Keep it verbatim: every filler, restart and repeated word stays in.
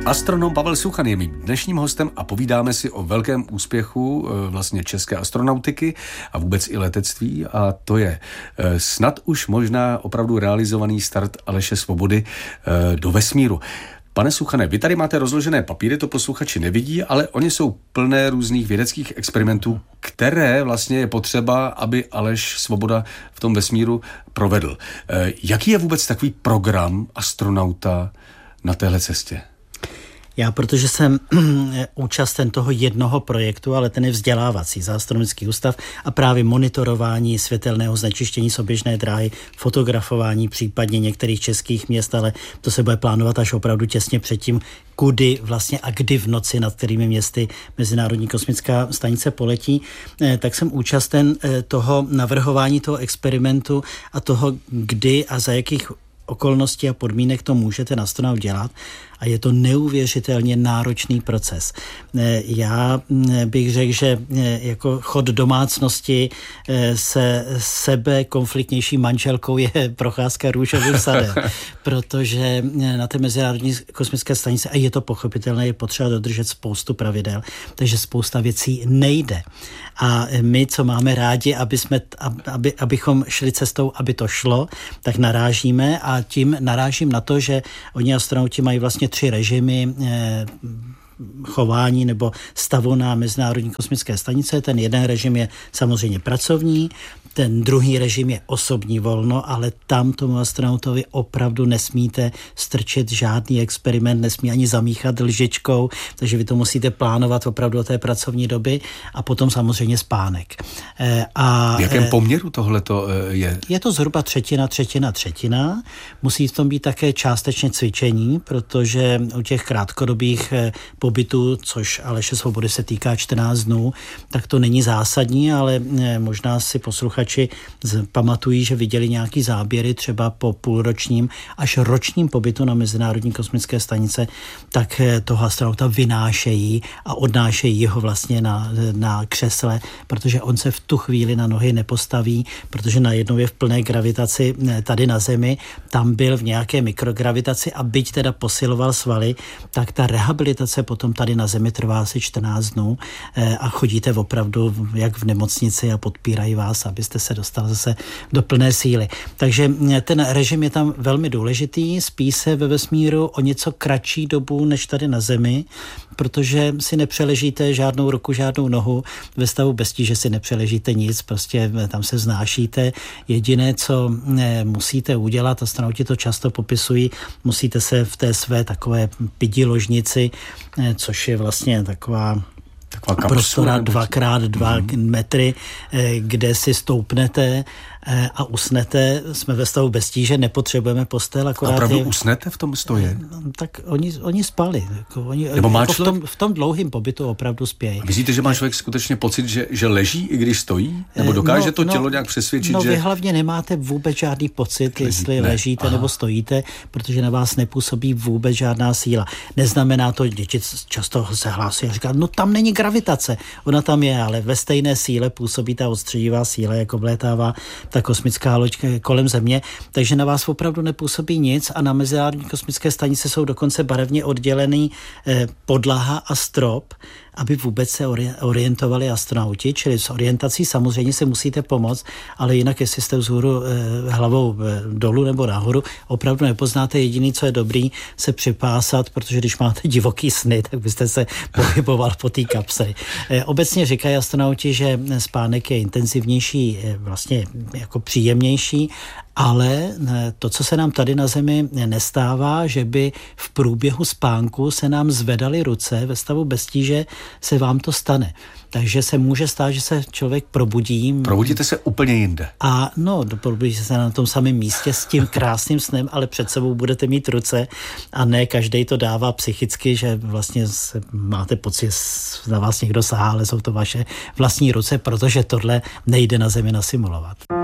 Astronom Pavel Suchan je mým dnešním hostem a povídáme si o velkém úspěchu vlastně české astronautiky a vůbec i letectví, a to je snad už možná opravdu realizovaný start Aleše Svobody do vesmíru. Pane Suchane, vy tady máte rozložené papíry, to posluchači nevidí, ale oni jsou plné různých vědeckých experimentů, které vlastně je potřeba, aby Aleš Svoboda v tom vesmíru provedl. Jaký je vůbec takový program astronauta na téhle cestě? Já, protože jsem účasten toho jednoho projektu, ale ten je vzdělávací za astronomický ústav a právě monitorování světelného znečištění soběžné dráhy, fotografování případně některých českých měst, ale to se bude plánovat až opravdu těsně předtím, kudy vlastně a kdy v noci, nad kterými městy Mezinárodní kosmická stanice poletí, tak jsem účasten toho navrhování toho experimentu a toho, kdy a za jakých okolností a podmínek to můžete na astronaut dělat, a je to neuvěřitelně náročný proces. Já bych řekl, že jako chod domácnosti se sebe konfliktnější manželkou je procházka růžovým sadem, protože na té Mezinárodní kosmické stanici, a je to pochopitelné, je potřeba dodržet spoustu pravidel, takže spousta věcí nejde. A my, co máme rádi, aby jsme, aby, abychom šli cestou, aby to šlo, tak narážíme, a tím narážím na to, že oni astronauti mají vlastně tři režimy eh, chování nebo stavu na Mezinárodní kosmické stanice. Ten jeden režim je samozřejmě pracovní, ten druhý režim je osobní volno, ale tam tomu astronautovi opravdu nesmíte strčit žádný experiment, nesmí ani zamíchat lžičkou, takže vy to musíte plánovat opravdu do té pracovní doby, a potom samozřejmě spánek. A v jakém poměru tohleto je? Je to zhruba třetina, třetina, třetina. Musí v tom být také částečně cvičení, protože u těch krátkodobých pobytů, což Aleše Svobody se týká čtrnáct dnů, tak to není zásadní, ale možná si posluchači pamatují, že viděli nějaký záběry třeba po půlročním až ročním pobytu na Mezinárodní kosmické stanice, tak toho astronauta vynášejí a odnášejí ho vlastně na, na křesle, protože on se v tu chvíli na nohy nepostaví, protože najednou je v plné gravitaci tady na Zemi, tam byl v nějaké mikrogravitaci, a byť teda posiloval svaly, tak ta rehabilitace potom tady na Zemi trvá asi čtrnáct dnů a chodíte opravdu jak v nemocnici a podpírají vás, abyste se dostal zase do plné síly. Takže ten režim je tam velmi důležitý, spí se ve vesmíru o něco kratší dobu než tady na Zemi, protože si nepřeležíte žádnou ruku, žádnou nohu, ve stavu bez tíže si nepřeležíte nic, prostě tam se vznášíte. Jediné, co musíte udělat, astronauti to často popisují, musíte se v té své takové pidi ložnici, což je vlastně taková prostora dvakrát dva mm. metry, kde si stoupnete a usnete. Jsme ve stavu bez tíže, nepotřebujeme postel. Akorát a opravdu je... usnete v tom stoje? Tak oni, oni spali. Jako oni, Nebo má jako člověk... v tom, v tom dlouhým pobytu opravdu spějí. Myslíte, že má člověk skutečně pocit, že, že leží, i když stojí? Nebo dokáže no, to tělo no, nějak přesvědčit, no, že... No vy hlavně nemáte vůbec žádný pocit, Leží, jestli ne. ležíte Aha. nebo stojíte, protože na vás nepůsobí vůbec žádná síla. Neznamená to, děti často se hlásí a říkají, no tam není gravitace. Ona tam je, ale ve stejné síle působí ta odstředivá síla, jako vlétává ta kosmická loď kolem Země, takže na vás opravdu nepůsobí nic, a na Mezinárodní kosmické stanice jsou dokonce barevně oddělený eh, podlaha a strop, aby vůbec se orientovali astronauti, čili s orientací samozřejmě se musíte pomoct, ale jinak, jestli jste vzhůru eh, hlavou eh, dolů nebo nahoru, opravdu nepoznáte. Jediný, co je dobrý, se připásat, protože když máte divoký sny, tak byste se pohyboval po té kapsli. Eh, obecně říkají astronauti, že spánek je intenzivnější, eh, vlastně jako příjemnější, ale to, co se nám tady na Zemi nestává, že by v průběhu spánku se nám zvedaly ruce, ve stavu bez tíže se vám to stane. Takže se může stát, že se člověk probudí. Probudíte se úplně jinde. A no, probudíte se na tom samém místě s tím krásným snem, ale před sebou budete mít ruce, a ne každej to dává psychicky, že vlastně se, máte pocit, na vás někdo sahá, ale jsou to vaše vlastní ruce, protože tohle nejde na Zemi nasimulovat.